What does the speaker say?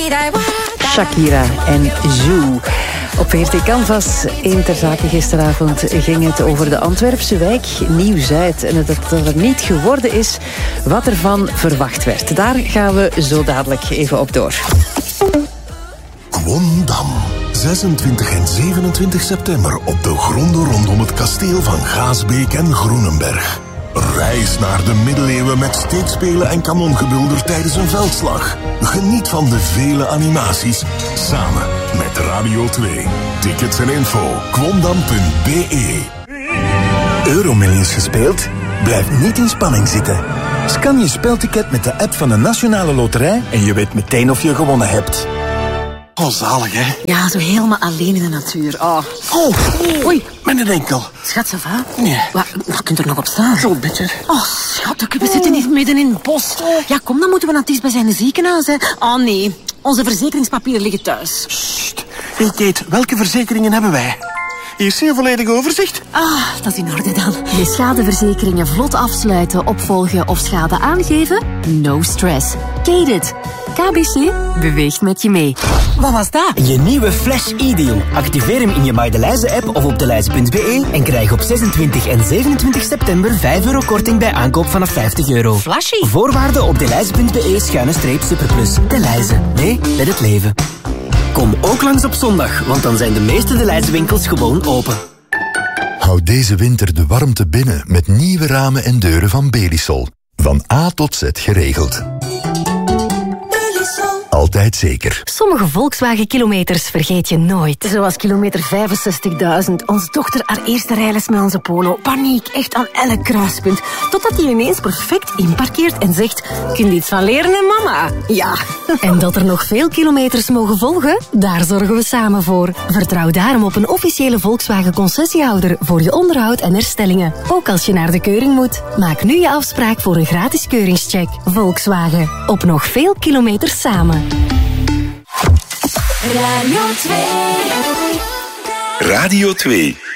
Shakira en Zoo. Op VRT Canvas in Ter Zake gisteravond ging het over de Antwerpse wijk Nieuw-Zuid. En dat er niet geworden is wat ervan verwacht werd. Daar gaan we zo dadelijk even op door. Kwondam. 26 en 27 september op de gronden rondom het kasteel van Gaasbeek en Groenenberg. Reis naar de middeleeuwen met steekspelen en kanongebulder tijdens een veldslag. Geniet van de vele animaties, samen met Radio 2. Tickets en info, kwondam.be. Euromillions gespeeld? Blijf niet in spanning zitten. Scan je spelticket met de app van de Nationale Loterij en je weet meteen of je gewonnen hebt. Oh, zalig, hè? Ja, zo helemaal alleen in de natuur. Oh. Oei, mijn enkel. Schat, ça va? Nee. Je kunt er nog op staan. Zo'n beetje. Oh, schat, we zitten niet midden in het bos. Ja, kom, dan moeten we naar het bij zijn ziekenhuis, hè. Oh, nee. Onze verzekeringspapieren liggen thuis. Sst. Hey, Kate, welke verzekeringen hebben wij? Hier is een volledig overzicht. Ah, dat is in orde dan. Je schadeverzekeringen vlot afsluiten, opvolgen of schade aangeven? No stress. Kate it. KBC beweegt met je mee. Wat was dat? Je nieuwe Flash e-deal. Activeer hem in je MyDeLijze-app of op deLijze.be en krijg op 26 en 27 september €5 korting bij aankoop vanaf €50. Flashy. Voorwaarden op deLijze.be/superplus. deLijze. Nee, met het leven. Kom ook langs op zondag, want dan zijn de meeste deLijze-winkels gewoon open. Houd deze winter de warmte binnen met nieuwe ramen en deuren van Belisol. Van A tot Z geregeld. Altijd zeker. Sommige Volkswagen-kilometers vergeet je nooit. Zoals kilometer 65.000. Onze dochter haar eerste rijles met onze Polo. Paniek, echt aan elk kruispunt. Totdat hij ineens perfect inparkeert en zegt... Kun je iets van leren, hè, mama? Ja. En dat er nog veel kilometers mogen volgen? Daar zorgen we samen voor. Vertrouw daarom op een officiële Volkswagen-concessiehouder voor je onderhoud en herstellingen. Ook als je naar de keuring moet. Maak nu je afspraak voor een gratis keuringscheck. Volkswagen. Op nog veel kilometers samen. Radio 2. Radio 2.